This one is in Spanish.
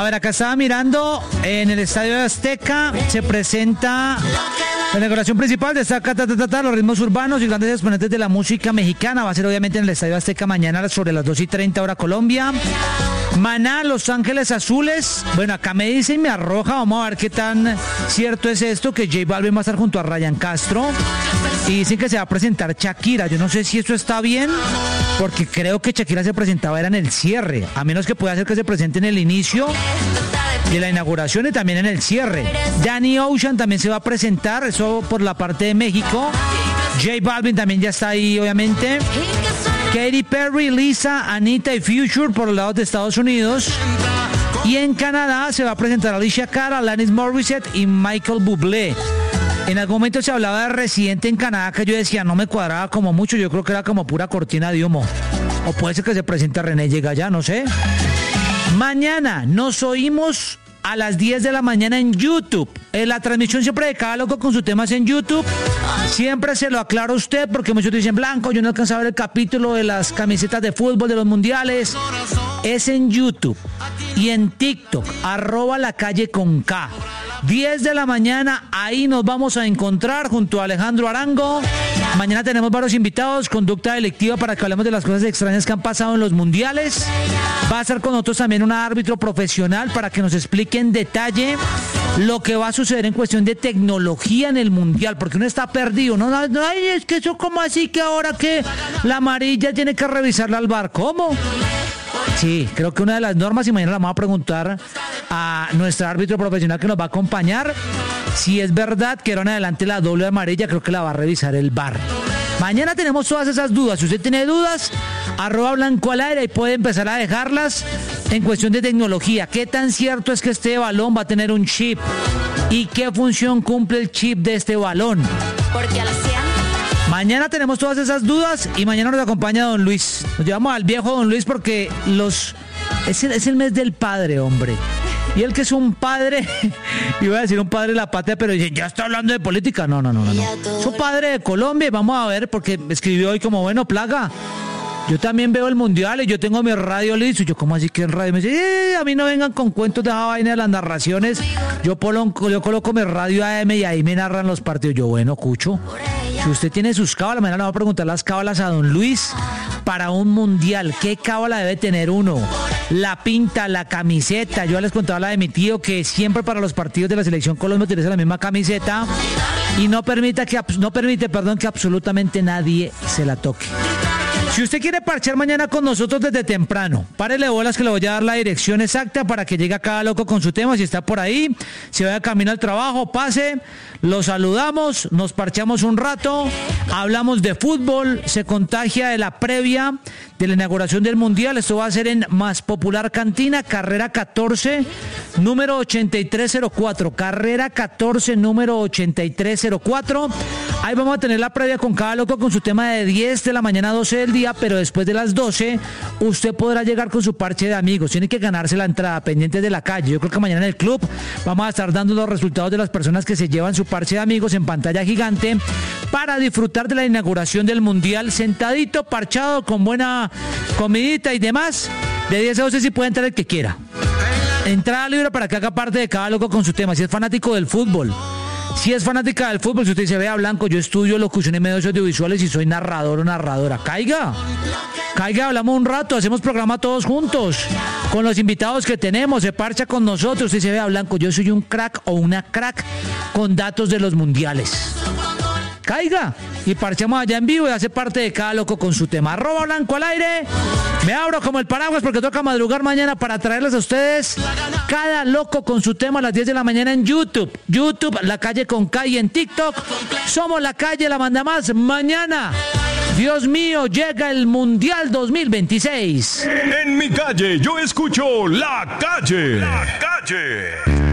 ver, acá estaba mirando, en el Estadio de Azteca se presenta la inauguración principal de los ritmos urbanos y grandes exponentes de la música mexicana. Va a ser obviamente en el Estadio Azteca mañana sobre las 2:30 hora Colombia. Maná, Los Ángeles Azules. Bueno, acá me dicen y me arroja, vamos a ver qué tan cierto es esto, que J Balvin va a estar junto a Ryan Castro. Y dicen que se va a presentar Shakira. Yo no sé si eso está bien, porque creo que Shakira se presentaba era en el cierre, a menos que pueda ser que se presente en el inicio de la inauguración y también en el cierre. Danny Ocean también se va a presentar, eso por la parte de México. J Balvin también ya está ahí, obviamente. Katy Perry, Lisa, Anita y Future por los lados de Estados Unidos. Y en Canadá se va a presentar Alicia Cara, Alanis Morissette y Michael Bublé. En algún momento se hablaba de Residente en Canadá, que yo decía no me cuadraba como mucho, yo creo que era como pura cortina de humo. O puede ser que se presente René Llega ya, no sé. Mañana nos oímos a las 10 de la mañana en YouTube. La transmisión siempre de Cada Loco con sus temas en YouTube. Siempre se lo aclaro a usted, porque muchos dicen, Blanco, yo no alcanzaba a ver el capítulo de las camisetas de fútbol de los mundiales. Es en YouTube y en TikTok, @lacalle_con_K. 10 de la mañana, ahí nos vamos a encontrar junto a Alejandro Arango. Mañana tenemos varios invitados, conducta delictiva, para que hablemos de las cosas extrañas que han pasado en los mundiales. Va a estar con nosotros también un árbitro profesional para que nos explique en detalle lo que va a suceder en cuestión de tecnología en el mundial, porque uno está perdido, ¿no? Ay, es que eso como así que ahora que la amarilla tiene que revisarla al VAR, ¿cómo? Sí, creo que una de las normas, y mañana la vamos a preguntar a nuestro árbitro profesional que nos va a acompañar, si es verdad que era en adelante la doble amarilla, creo que la va a revisar el VAR. Mañana tenemos todas esas dudas. Si usted tiene dudas, @BlancoAlAire, y puede empezar a dejarlas en cuestión de tecnología. ¿Qué tan cierto es que este balón va a tener un chip? ¿Y qué función cumple el chip de este balón? Porque a la 100. Mañana tenemos todas esas dudas y mañana nos acompaña Don Luis. Nos llevamos al viejo Don Luis porque es el mes del padre, hombre. Y él que es un padre, iba a decir un padre de la patria, pero ya está hablando de política. No. Es un padre de Colombia y vamos a ver, porque me escribió hoy como, bueno, Plaga, yo también veo el mundial y yo tengo mi radio listo. Yo, ¿cómo así que en radio? Me dice, a mí no vengan con cuentos de esa vaina de las narraciones. Yo coloco mi radio AM y ahí me narran los partidos. Yo, bueno, Cucho, si usted tiene sus cábalas, mañana le voy a preguntar las cábalas a Don Luis para un mundial. ¿Qué cábala debe tener uno? La pinta, la camiseta. Yo les contaba la de mi tío, que siempre para los partidos de la selección Colombia utiliza la misma camiseta y no permite que absolutamente nadie se la toque. Si usted quiere parchar mañana con nosotros desde temprano, párele bolas que le voy a dar la dirección exacta para que llegue a Cada Loco con su tema. Si está por ahí, si va de camino al trabajo, pase, lo saludamos, nos parchamos un rato, hablamos de fútbol, se contagia de la previa de la inauguración del mundial. Esto va a ser en Más Popular Cantina, carrera 14, número 8304, carrera 14, número 8304. Ahí vamos a tener la previa con Cada Loco con su tema de 10 de la mañana a 12 del día, pero después de las 12 usted podrá llegar con su parche de amigos. Tiene que ganarse la entrada, pendientes de la calle. Yo creo que mañana en el club vamos a estar dando los resultados de las personas que se llevan su parche de amigos en pantalla gigante para disfrutar de la inauguración del mundial, sentadito, parchado, con buena comidita y demás. De 10 a 12 si puede entrar el que quiera. Entrada libre para que haga parte de Cada Loco con su tema. Si es fanático del fútbol, si es fanática del fútbol, si usted se vea Blanco, yo estudio locución en medios audiovisuales y soy narrador o narradora. Caiga, hablamos un rato, hacemos programa todos juntos, con los invitados que tenemos, se parcha con nosotros. Si se vea Blanco, yo soy un crack o una crack con datos de los mundiales. Caiga y parchamos allá en vivo y hace parte de Cada Loco con su tema. @BlancoAlAire. Me abro como el paraguas porque toca madrugar mañana para traerles a ustedes Cada Loco con su tema a las 10 de la mañana en YouTube, La Calle con K, y en TikTok somos La Calle, la manda más. Mañana, Dios mío, llega el Mundial 2026. En mi calle yo escucho La Calle. La Calle.